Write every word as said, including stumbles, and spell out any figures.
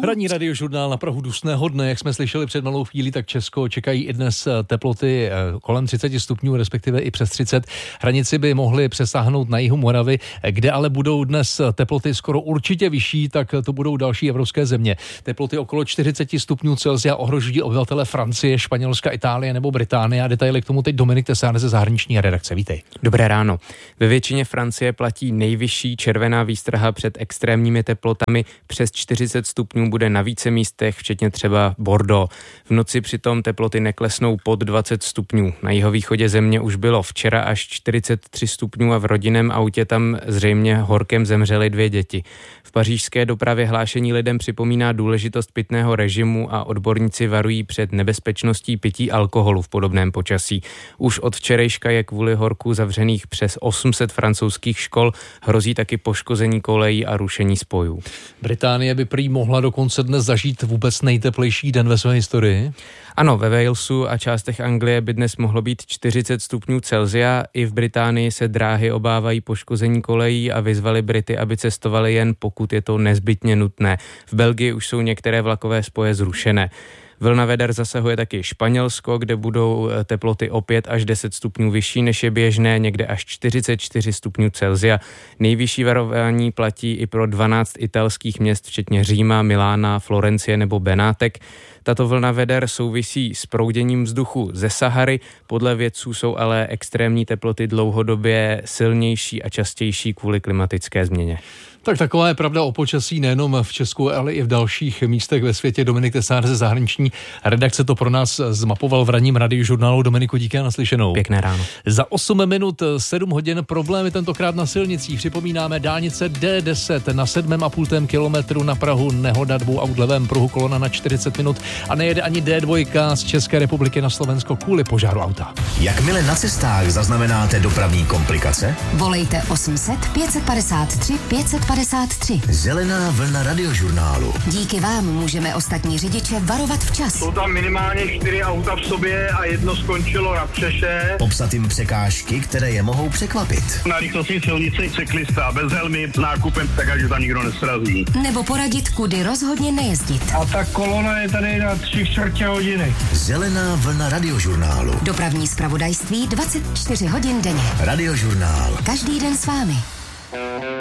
Ranní radiožurnál na prahu dusného dne, jak jsme slyšeli před malou chvílí, tak Česko čekají i dnes teploty kolem třicet stupňů, respektive i přes třicet. Hranici by mohly přesáhnout na jihu Moravy, kde ale budou dnes teploty skoro určitě vyšší, tak to budou další evropské země. Teploty okolo čtyřicet stupňů Celsia ohrožují obyvatele Francie, Španělska, Itálie nebo Británie. A detaily k tomu teď Dominik Tesár ze zahraniční redakce. Vítej. Dobré ráno. Ve většině Francie platí nejvyšší červená výstraha před extrémními teplotami. Přes čtyřicet stupňů bude na více místech, včetně třeba Bordeaux. V noci přitom teploty neklesnou pod dvacet stupňů. Na jihovýchodě země už bylo včera až čtyřicet tři stupňů a v rodinném autě tam zřejmě horkem zemřely dvě děti. V pařížské dopravě hlášení lidem připomíná důležitost pitného režimu a odborníci varují před nebezpečností pití alkoholu v podobném počasí. Už od včerejška je kvůli horku zavřených přes osm set francouzských škol, hrozí taky poškození kolejí a rušení spojů. Británie by prý mohla dokonce dnes zažít vůbec nejteplejší den ve své historii? Ano, ve Walesu a částech Anglie by dnes mohlo být čtyřicet stupňů Celsia. I v Británii se dráhy obávají poškození kolejí a vyzvali Brity, aby cestovali jen pokud je to nezbytně nutné. V Belgii už jsou některé vlakové spoje zrušené. Vlna veder zasahuje taky Španělsko, kde budou teploty o pět až deset stupňů vyšší, než je běžné, někde až čtyřicet čtyři stupňů Celsia. Nejvyšší varování platí i pro dvanáct italských měst, včetně Říma, Milána, Florencie nebo Benátek. Tato vlna veder souvisí s prouděním vzduchu ze Sahary. Podle vědců jsou ale extrémní teploty dlouhodobě silnější a častější kvůli klimatické změně. Tak taková je pravda o počasí nejenom v Česku, ale i v dalších místech ve světě. Dominik Tesár ze zahraniční redakce to pro nás zmapoval v ranním radiožurnálu. Dominiku, díky a naslyšenou. Pěkné ráno. Za osm minut sedm hodin problémy tentokrát na silnicích. Připomínáme dálnice D deset na sedmém a půltém kilometru na Prahu, nehoda dvou aut v levém pruhu, kolona na čtyřicet minut a nejede ani D dva z České republiky na Slovensko kvůli požáru auta. Jakmile na cestách zaznamenáte dopravní komplikace? Volejte osm set pět set padesát tři pět set padesát tři. Zelená vlna radiožurnálu. Díky vám můžeme ostatní řidiče varovat včas. Jsou tam minimálně čtyři auta v sobě a jedno skončilo na střeše. Popsat jim překážky, které je mohou překvapit. Na rychlostní silnici cyklista bez helmy, nákupem, tak ať tam nikdo nesrazí. Nebo poradit, kudy rozhodně nejezdit. A ta kolona je tady na tři čtvrtě hodiny. Zelená vlna radiožurnálu. Dopravní zpravodajství dvacet čtyři hodin denně. Radiožurnál. Každý den s vámi.